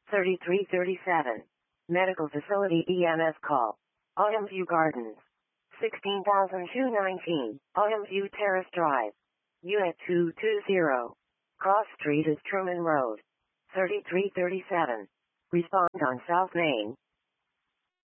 3337. Medical Facility EMS call. Autumn View Gardens. 16,219. Autumn View Terrace Drive. Unit 220. Cross Street is Truman Road. 3337. Respond on South Main.